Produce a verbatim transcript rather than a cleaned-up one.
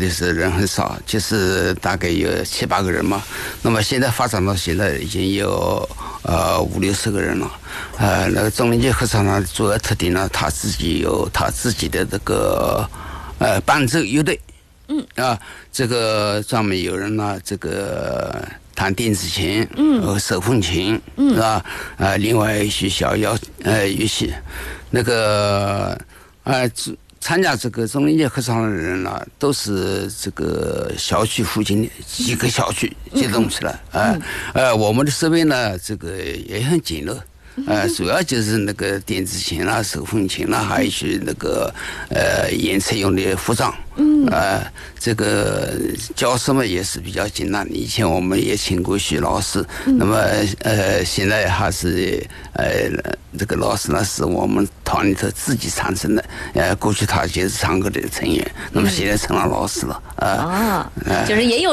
的时候人很少，就是大概有七八个人嘛。那么现在发展到现在已经有呃五六十个人了。呃，那个中林街合唱团主要特点呢，他自己有他自己的这个呃伴奏乐队。嗯啊，这个专门有人呢，这个弹电子琴，嗯，和手风琴，嗯，是吧？呃，另外一些小乐呃乐器，那个呃参加这个中林街合唱的人呢，都是这个小区附近的几个小区集中起来，啊、嗯，呃，呃，我们的设备呢，这个也很简陋。呃，主要就是那个电子琴啦、手风琴啦，还有一些那个呃演出用的服装。嗯。呃，这个教师们也是比较简单。以前我们也请过许老师，嗯、那么呃现在还是呃这个老师呢是我们团里头自己产生的。呃，过去他就是唱歌的成员，那么现在成了老师了。啊、呃。 哦，就是也有。